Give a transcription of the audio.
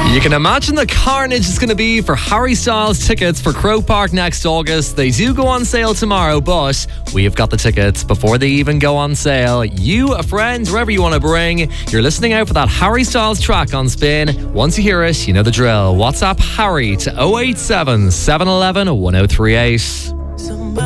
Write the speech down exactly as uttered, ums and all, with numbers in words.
You can imagine the carnage it's going to be for Harry Styles tickets for Croke Park next August. They do go on sale tomorrow, but we've got the tickets before they even go on sale. You, a friend, wherever you want to bring, you're listening out for that Harry Styles track on Spin. Once you hear it, you know the drill. WhatsApp Harry to oh eight seven, seven one one, one oh three eight.